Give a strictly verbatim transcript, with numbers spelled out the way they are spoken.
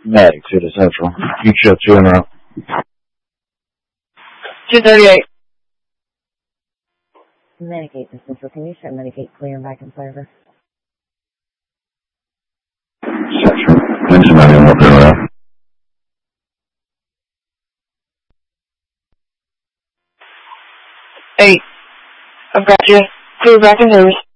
Medic to the central. You shift two in a row. two thirty-eight. Medicate the central. Can you shut Medicate clear and back in service? Central. Thanks for letting me up there, right? Eight. I've got you. Clear back in service.